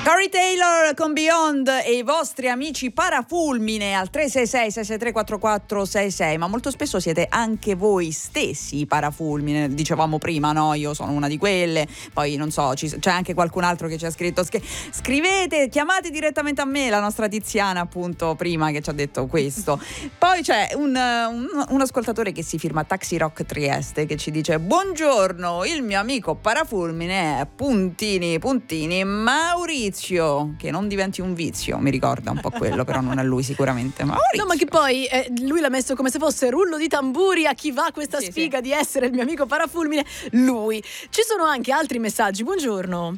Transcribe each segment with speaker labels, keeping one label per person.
Speaker 1: Corey Taylor con Beyond e i vostri amici Parafulmine al 366-663-4466, ma molto spesso siete anche voi stessi Parafulmine, dicevamo prima, no? Io sono una di quelle, poi non so, c'è anche qualcun altro che ci ha scritto, scrivete, chiamate direttamente a me, la nostra Tiziana appunto prima che ci ha detto questo. Poi c'è un ascoltatore che si firma Taxi Rock Trieste che ci dice: buongiorno, il mio amico Parafulmine è puntini Maurizio, che non diventi un vizio, mi ricorda un po' quello, però non è lui sicuramente. Maurizio.
Speaker 2: No, ma che poi lui l'ha messo come se fosse rullo di tamburi a chi va questa sfiga di essere il mio amico Parafulmine, lui. Ci sono anche altri messaggi. Buongiorno.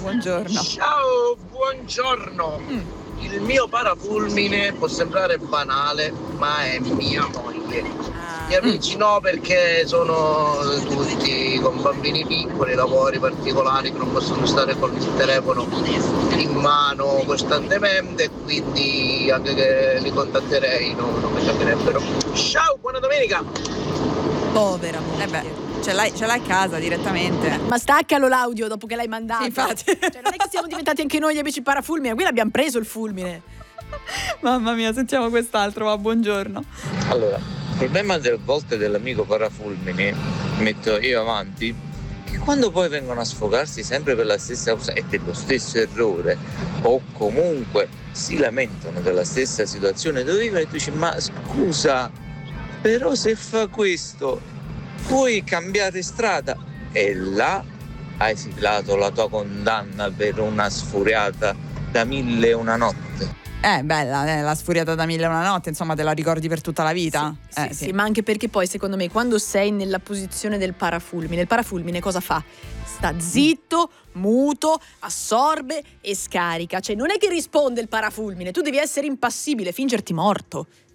Speaker 3: Ciao, buongiorno. Il mio parafulmine può sembrare banale, ma è mia moglie. Gli amici no, perché sono tutti con bambini piccoli, lavori particolari che non possono stare con il telefono in mano costantemente, quindi anche che li contatterei non mi cambierebbero. Ciao, buona domenica!
Speaker 1: Povera moglie. Ce l'hai a casa direttamente.
Speaker 2: Ma staccalo l'audio dopo che l'hai mandato.
Speaker 1: Sì, infatti.
Speaker 2: Cioè, non è che siamo diventati anche noi gli amici Parafulmine, qui l'abbiamo preso il fulmine.
Speaker 1: Mamma mia, sentiamo quest'altro, va, buongiorno.
Speaker 4: Allora, il problema delle volte dell'amico Parafulmine, metto io avanti, che quando poi vengono a sfogarsi sempre per la stessa cosa e per lo stesso errore, o comunque si lamentano della stessa situazione dove vivono, e tu dici: ma scusa, però se fa questo puoi cambiare strada, e là hai siglato la tua condanna per una sfuriata da 1001 notte.
Speaker 1: Bella, la sfuriata da 1001 notte, insomma, te la ricordi per tutta la vita?
Speaker 2: Sì, ma anche perché poi secondo me quando sei nella posizione del parafulmine, il parafulmine cosa fa? Sta zitto, muto, assorbe e scarica. Cioè non è che risponde il parafulmine, tu devi essere impassibile, fingerti morto.